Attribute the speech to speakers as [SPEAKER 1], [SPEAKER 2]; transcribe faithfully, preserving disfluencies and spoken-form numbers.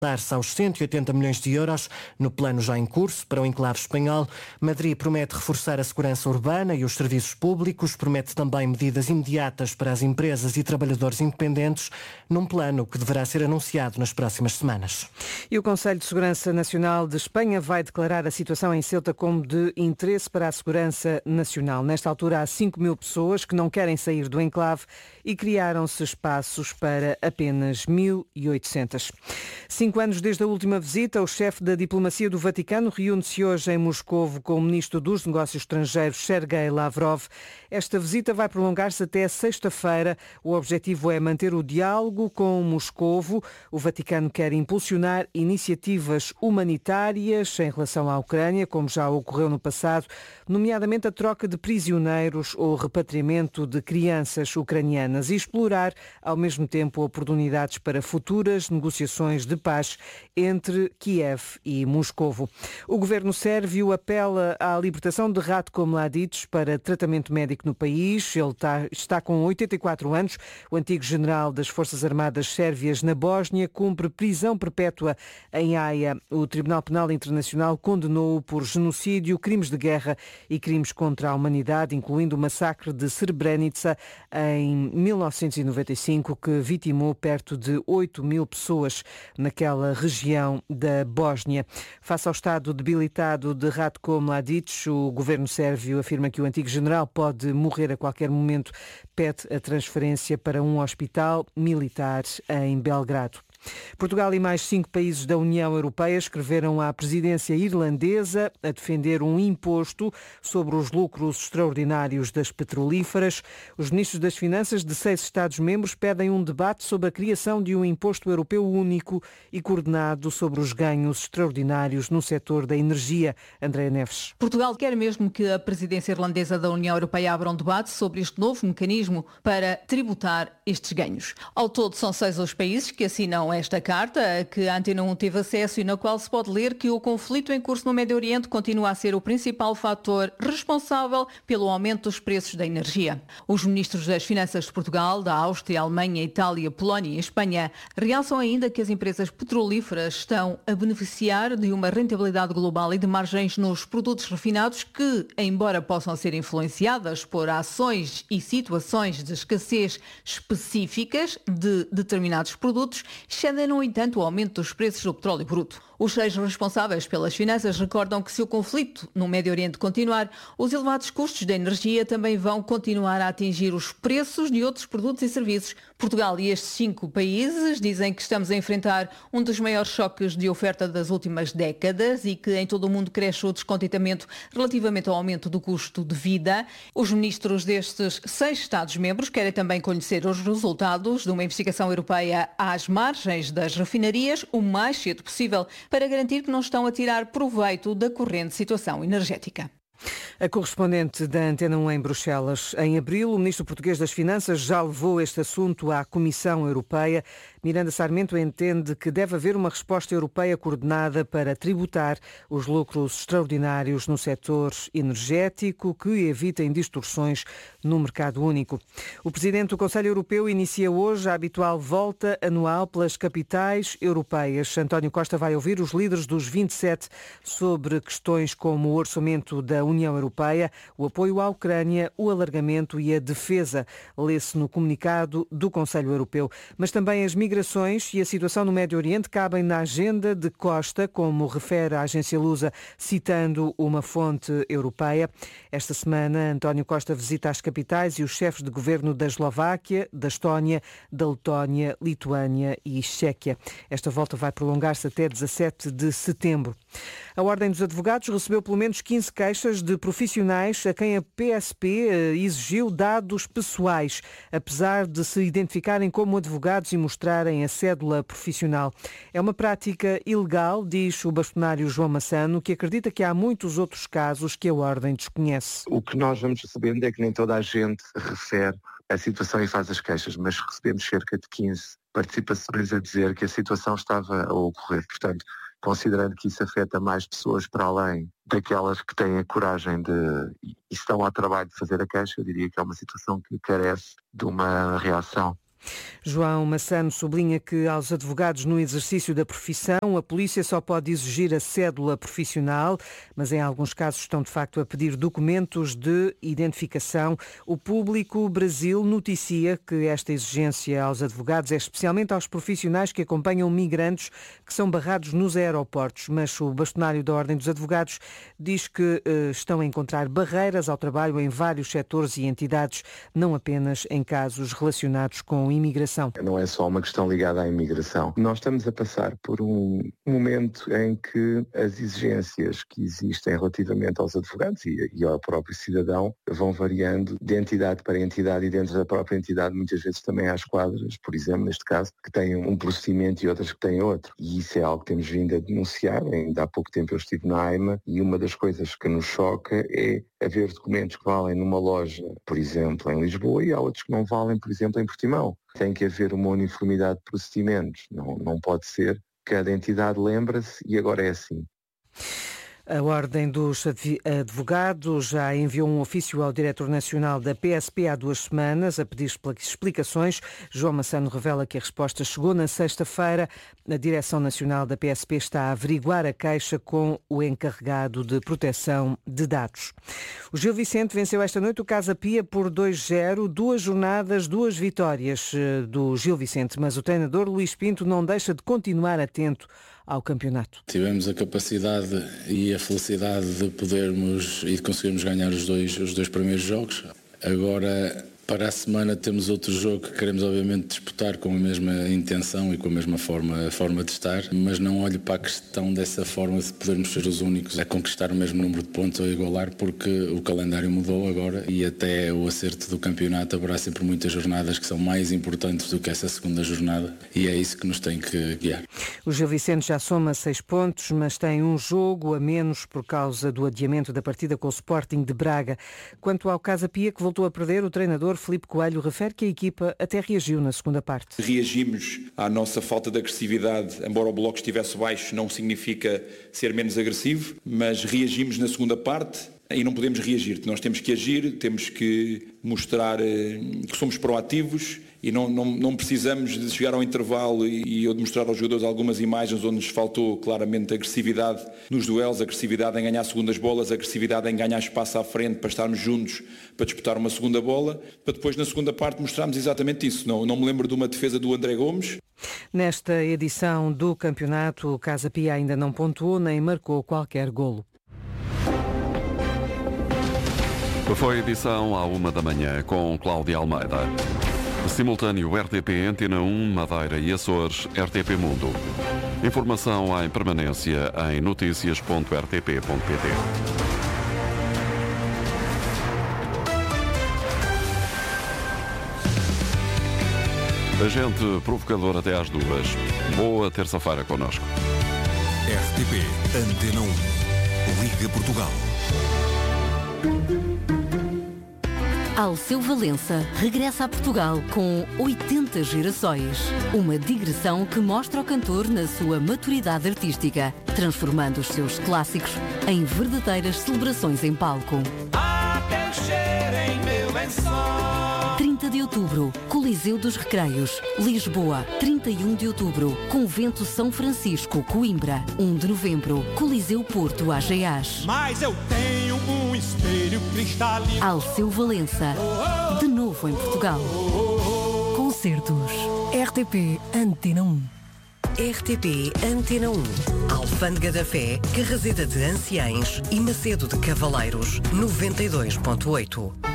[SPEAKER 1] dar-se aos cento e oitenta milhões de euros no plano já em curso para o enclave espanhol. Madrid promete reforçar a segurança urbana e os serviços públicos, promete também medidas imediatas para as empresas e trabalhadores independentes, num plano que deverá ser anunciado nas próximas semanas.
[SPEAKER 2] E o Conselho de Segurança Nacional de Espanha vai declarar a situação em Ceuta como de interesse para a segurança nacional. Nesta altura há cinco mil pessoas que não querem sair do enclave e criaram-se espaços para apenas mil e oitocentos. Cinco anos desde a última visita, o chefe da diplomacia do Vaticano reúne-se hoje em Moscovo com o ministro dos Negócios Estrangeiros, Sergei Lavrov. Esta visita vai prolongar-se até sexta-feira. O objetivo é manter o diálogo com Moscovo. O Vaticano quer impulsionar iniciativas humanitárias em relação à Ucrânia, como já ocorreu no passado, nomeadamente a troca de prisioneiros ou repatriamento de crianças ucranianas, e explorar, ao mesmo tempo, oportunidades para futuras negociações de paz entre Kiev e Moscovo. O governo sérvio apela à libertação de Ratko Mladic para tratamento médico no país. Ele está, está com oitenta e quatro anos. O antigo general das Forças Armadas Sérvias na Bósnia cumpre prisão perpétua em Haia. O Tribunal Penal Internacional condenou-o por genocídio, crimes de guerra e crimes contra a humanidade, incluindo o massacre de Srebrenica em mil novecentos e noventa e cinco, que vitimou perto de oito mil pessoas naquela região da Bósnia. Face ao estado debilitado de Ratko Mladic, o governo sérvio afirma que o antigo general pode morrer a qualquer momento. Pede a transferência para um hospital militar em Belgrado. Portugal e mais cinco países da União Europeia escreveram à presidência irlandesa a defender um imposto sobre os lucros extraordinários das petrolíferas. Os ministros das Finanças de seis Estados-membros pedem um debate sobre a criação de um imposto europeu único e coordenado sobre os ganhos extraordinários no setor da energia. Andréa Neves.
[SPEAKER 3] Portugal quer mesmo que a presidência irlandesa da União Europeia abra um debate sobre este novo mecanismo para tributar estes ganhos. Ao todo, são seis os países que assinam esta carta, a que a Antena um teve acesso e na qual se pode ler que o conflito em curso no Médio Oriente continua a ser o principal fator responsável pelo aumento dos preços da energia. Os ministros das Finanças de Portugal, da Áustria, Alemanha, Itália, Polónia e Espanha realçam ainda que as empresas petrolíferas estão a beneficiar de uma rentabilidade global e de margens nos produtos refinados que, embora possam ser influenciadas por ações e situações de escassez específicas de determinados produtos, excedem, no entanto, o aumento dos preços do petróleo bruto. Os seis responsáveis pelas finanças recordam que se o conflito no Médio Oriente continuar, os elevados custos da energia também vão continuar a atingir os preços de outros produtos e serviços. Portugal e estes cinco países dizem que estamos a enfrentar um dos maiores choques de oferta das últimas décadas e que em todo o mundo cresce o descontentamento relativamente ao aumento do custo de vida. Os ministros destes seis Estados-membros querem também conhecer os resultados de uma investigação europeia às margens das refinarias o mais cedo possível, para garantir que não estão a tirar proveito da corrente situação energética.
[SPEAKER 2] A correspondente da Antena um em Bruxelas. Em abril, o ministro português das Finanças já levou este assunto à Comissão Europeia. Miranda Sarmento entende que deve haver uma resposta europeia coordenada para tributar os lucros extraordinários no setor energético que evitem distorções no mercado único. O presidente do Conselho Europeu inicia hoje a habitual volta anual pelas capitais europeias. António Costa vai ouvir os líderes dos vinte e sete sobre questões como o orçamento da União Europeia, o apoio à Ucrânia, o alargamento e a defesa. Lê-se no comunicado do Conselho Europeu. Mas também as migrações e a situação no Médio Oriente cabem na agenda de Costa, como refere a agência Lusa, citando uma fonte europeia. Esta semana, António Costa visita as capitais e os chefes de governo da Eslováquia, da Estónia, da Letónia, Lituânia e Chequia. Esta volta vai prolongar-se até dezassete de setembro. A Ordem dos Advogados recebeu pelo menos quinze queixas de profissionais a quem a P S P exigiu dados pessoais, apesar de se identificarem como advogados e mostrarem a cédula profissional. É uma prática ilegal, diz o bastonário João Massano, que acredita que há muitos outros casos que a Ordem desconhece.
[SPEAKER 4] O que nós vamos recebendo é que nem toda a gente refere a situação e faz as queixas, mas recebemos cerca de quinze participações a dizer que a situação estava a ocorrer. Portanto, considerando que isso afeta mais pessoas para além daquelas que têm a coragem de e estão ao trabalho de fazer a queixa, eu diria que é uma situação que carece de uma reação
[SPEAKER 2] João Massano sublinha que aos advogados no exercício da profissão a polícia só pode exigir a cédula profissional, mas em alguns casos estão de facto a pedir documentos de identificação. O Público Brasil noticia que esta exigência aos advogados é especialmente aos profissionais que acompanham migrantes que são barrados nos aeroportos, mas o bastonário da Ordem dos Advogados diz que eh, estão a encontrar barreiras ao trabalho em vários setores e entidades, não apenas em casos relacionados com imigração.
[SPEAKER 4] Não é só uma questão ligada à imigração. Nós estamos a passar por um momento em que as exigências que existem relativamente aos advogados e, e ao próprio cidadão vão variando de entidade para entidade e dentro da própria entidade muitas vezes também há esquadras, por exemplo, neste caso, que têm um procedimento e outras que têm outro. E isso é algo que temos vindo a denunciar. Ainda há pouco tempo eu estive na AIMA e uma das coisas que nos choca é haver documentos que valem numa loja, por exemplo, em Lisboa e há outros que não valem, por exemplo, em Portimão. Tem que haver uma uniformidade de procedimentos. Não, não pode ser, cada entidade lembra-se e agora é assim.
[SPEAKER 2] A Ordem dos Advogados já enviou um ofício ao Diretor Nacional da P S P há duas semanas a pedir explicações. João Massano revela que a resposta chegou na sexta-feira. A Direção Nacional da P S P está a averiguar a queixa com o encarregado de proteção de dados. O Gil Vicente venceu esta noite o Casa Pia por dois a zero, duas jornadas, duas vitórias do Gil Vicente, mas o treinador Luís Pinto não deixa de continuar atento ao campeonato.
[SPEAKER 5] Tivemos a capacidade e a felicidade de podermos e de conseguirmos ganhar os dois, os dois primeiros jogos. Agora, para a semana temos outro jogo que queremos obviamente disputar com a mesma intenção e com a mesma forma, forma de estar, mas não olho para a questão dessa forma de podermos ser os únicos a conquistar o mesmo número de pontos ou igualar, porque o calendário mudou agora e até o acerto do campeonato haverá sempre muitas jornadas que são mais importantes do que essa segunda jornada e é isso que nos tem que guiar.
[SPEAKER 2] O Gil Vicente já soma seis pontos, mas tem um jogo a menos por causa do adiamento da partida com o Sporting de Braga. Quanto ao Casa Pia, que voltou a perder, o treinador Filipe Coelho refere que a equipa até reagiu na segunda parte.
[SPEAKER 6] Reagimos à nossa falta de agressividade, embora o bloco estivesse baixo, não significa ser menos agressivo, mas reagimos na segunda parte e não podemos reagir. Nós temos que agir, temos que mostrar que somos proativos e não, não, não precisamos de chegar ao intervalo e eu de mostrar aos jogadores algumas imagens onde nos faltou claramente agressividade nos duelos, agressividade em ganhar segundas bolas, agressividade em ganhar espaço à frente para estarmos juntos para disputar uma segunda bola, para depois na segunda parte mostrarmos exatamente isso. Não, não me lembro de uma defesa do André Gomes.
[SPEAKER 2] Nesta edição do campeonato, o Casa Pia ainda não pontuou nem marcou qualquer golo.
[SPEAKER 7] Foi edição à uma da manhã com Cláudia Almeida. Simultâneo R T P Antena um, Madeira e Açores, R T P Mundo. Informação em permanência em notícias ponto r t p ponto p t. Agente provocador até às duas. Boa terça-feira connosco.
[SPEAKER 8] R T P Antena um. Liga Portugal.
[SPEAKER 9] Alceu Valença regressa a Portugal com oitenta gerações. Uma digressão que mostra o cantor na sua maturidade artística, transformando os seus clássicos em verdadeiras celebrações em palco.
[SPEAKER 10] Até cheiro em meu lençol.
[SPEAKER 9] trinta de outubro, Coliseu dos Recreios, Lisboa. trinta e um de outubro, Convento São Francisco, Coimbra. um de novembro, Coliseu Porto, Ageás.
[SPEAKER 10] Mas eu tenho um espelho cristalino.
[SPEAKER 9] Alceu Valença, de novo em Portugal.
[SPEAKER 11] Concertos. R T P Antena um.
[SPEAKER 12] R T P Antena um. Alfândega da Fé, Carraseda de Anciães e Macedo de Cavaleiros, noventa e dois ponto oito.